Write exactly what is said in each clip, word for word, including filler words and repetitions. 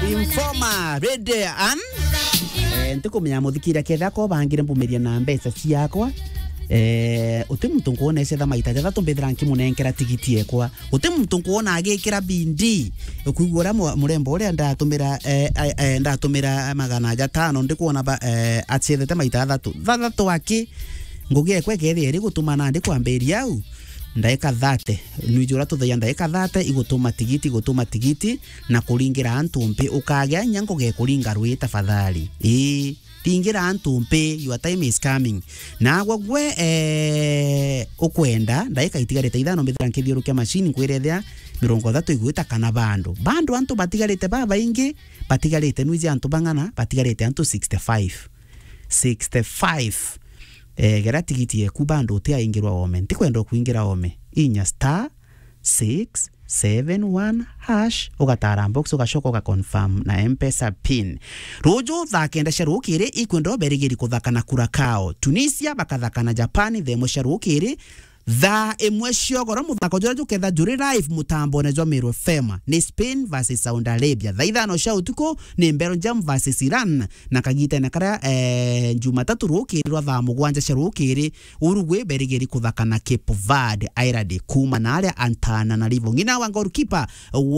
Informa Rede an eh ntikumenya muthikira ketha ko bangire mbumiria na mbeca ciakwa eh uti muntu nguona ese thamaita jatha tumbithira nkimunenkera tigiti ekwa uti muntu nguona agikira bindi ukuigura murembo uria ndatumira eh ndatumira magana jatano ndikuona ba eh achiethete maita thatu thatu aki ngugi ekwe kethi eri gutumana ndi kwambiria au ndaika thate nwijura tuthia ndaika thate igutuma tigiti igutuma tigiti na kuringira antumpe ukagya nyango ge kuringa rwi tafadhali eh tingira antumpe your time is coming na gwagwe eh ukwenda ndaika itigarite ithano mbithira nkithiurukia machine kwirethia mirongo thatu igwita kana bando bando antu batigarite baba ingi batigarite nwizi antu bangana batigarite antu sixty-five sixty-five eh gera tigiti ye kubando utia ingirwa ome ndikwenda kuingira ome inya star six seven one hash ugatara box ugashoka uga confirm na M-Pesa pin rojo thakenda sharukire ikwendo berigiri kuthakana kurakao Tunisia bakathakana Japan themo sharukire tha emwe ciogoro muthako jora juketha juri live mutambo na Jomero F M ni Spain versus Saudi Arabia tha ithano cia utuko ni Belgium versus Iran na kagita na kara eh Jumatatu rukirwa tha mugwanja cia rukiri Uruguay berigeri kuthakana Cape Verde Ireland kuma na aria Antana na Livo ngina wa goalkeeper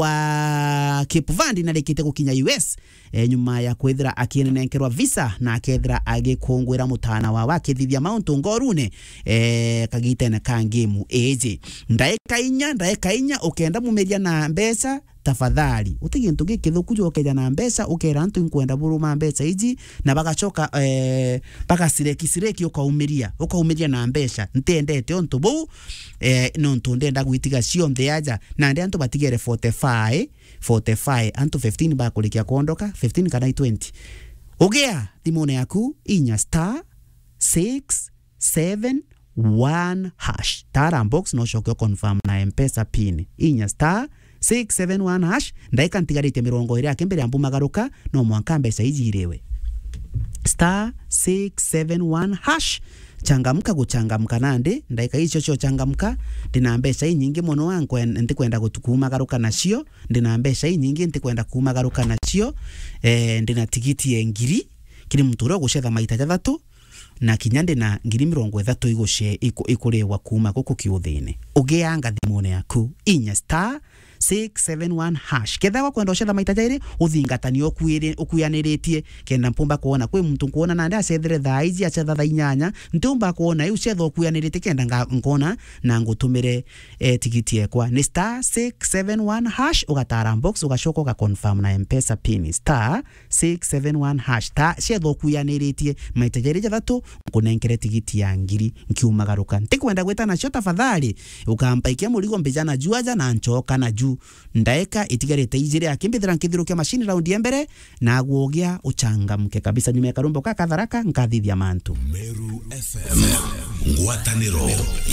wa Cape Verde na lekite gukinya U S eh, nyuma ya kwethira akienenkerwa visa na akethira agikongwira mutana wa wakithithia Mount Ngorune eh kagita na ngemu eje ndaeka inya ndaeka inya ukenda mumeria na mbeca tafadhali utigintu gikithuku jokeja na mbeca ukera antu inkwenda buruma mbeca iji na bagachoka eh bagasireki sireki ukaumiria ukaumiria na mbeca ntendete onto bu eh nonto ndenda gwitiga cio ntheaja na ndi antu batigere forty-five forty-five antu fifteen bakulikia kuondoka fifteen kana twenty ugea timone yaku inya star six seven one hash tara box no shokyo confirm na M-Pesa pin inya star six seven one hash ndaika ntigarite mirongo iri akembere ambu magaruka no mwanka mbeca ijirewe star six seven one hash changamka guchangamka nande ndaika icho cho changamka ndina mbeca nyingi muno wangu ndikwenda gutukuma garuka nacio ndina mbeca nyingi ndikwenda kuma garuka nacio eh ndina tigiti ya ngiri kiri muturo gucetha maita jathatu na kinyande na ngiri mirongo ithatu igushe ikurewa kuma guku kiuthine ugianga thimune yaku inya star six seven one hash ketha wa kwenda ucetha maita jairi uthingatani okuire okuyaniritie kenda mpumba kuona kwi muntu kuona na ndia cethere thaizi acetha tha inyanya ntumba kuona yu cetha okuyaniritie kenda ngona na ngutumire eh, tigiti ekwa ni star six seven one hash ugatara box ugashoka uga confirm na M-Pesa pin star six seven one hash ta cetha okuyaniritie maita jairi jathatu kunenkere tigiti ya ngiri nkiumagaruka ntikwenda gweta na cio tafadhali ukampaikia murigo mbijana juaja na nchoka na ju ndaeka itigarite ijire akimbithira nkithirukia machine round ya mbere na guogia uchangamke kabisa nyume karumbo ka katharaka nkathithia mantu Meru F M ngwataniro